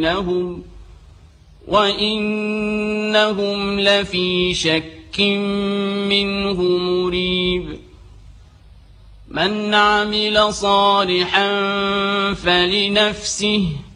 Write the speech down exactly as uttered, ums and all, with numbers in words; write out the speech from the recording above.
لهم وإنهم لفي شك منه مريب من عمل صالحا فلنفسه